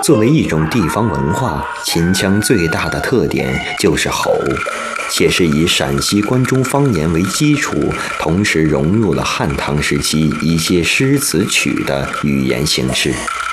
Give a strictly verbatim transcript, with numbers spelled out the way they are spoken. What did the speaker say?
作为一种地方文化，秦腔最大的特点就是吼，且是以陕西关中方言为基础，同时融入了汉唐时期一些诗词曲的语言形式。